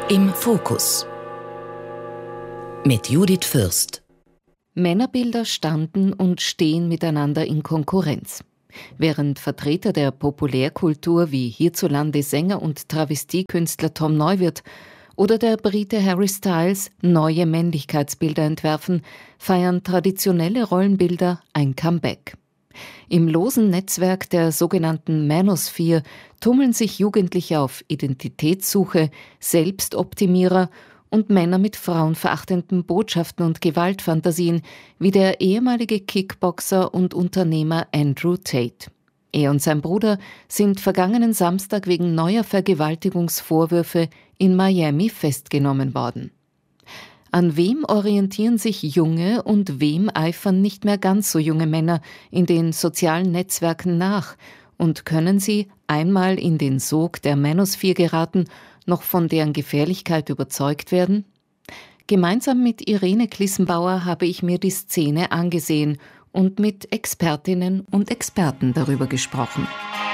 Im Fokus mit Judith Fürst. Männerbilder standen und stehen miteinander in Konkurrenz. Während Vertreter der Populärkultur wie hierzulande Sänger und Travestiekünstler Tom Neuwirth oder der Brite Harry Styles neue Männlichkeitsbilder entwerfen, feiern traditionelle Rollenbilder ein Comeback. Im losen Netzwerk der sogenannten Manosphere tummeln sich Jugendliche auf Identitätssuche, Selbstoptimierer und Männer mit frauenverachtenden Botschaften und Gewaltfantasien, wie der ehemalige Kickboxer und Unternehmer Andrew Tate. Er und sein Bruder sind vergangenen Samstag wegen neuer Vergewaltigungsvorwürfe in Miami festgenommen worden. An wem orientieren sich junge und wem eifern nicht mehr ganz so junge Männer in den sozialen Netzwerken nach? Und können sie, einmal in den Sog der Manosphere geraten, noch von deren Gefährlichkeit überzeugt werden? Gemeinsam mit Irene Klissenbauer habe ich mir die Szene angesehen und mit Expertinnen und Experten darüber gesprochen.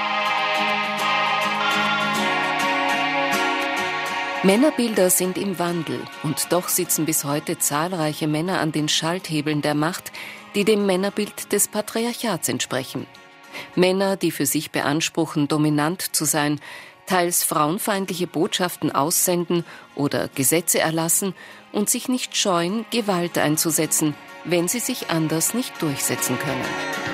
Männerbilder sind im Wandel und doch sitzen bis heute zahlreiche Männer an den Schalthebeln der Macht, die dem Männerbild des Patriarchats entsprechen. Männer, die für sich beanspruchen, dominant zu sein, teils frauenfeindliche Botschaften aussenden oder Gesetze erlassen und sich nicht scheuen, Gewalt einzusetzen, wenn sie sich anders nicht durchsetzen können.